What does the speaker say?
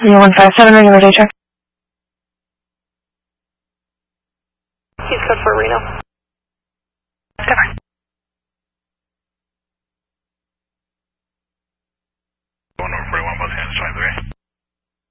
157, regular day check. He's code for Reno.